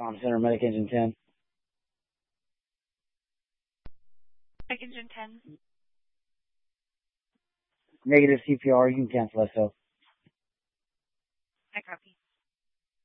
Com Center, Medic Engine 10. Medic Engine 10. Negative CPR, you can cancel SO. I copy.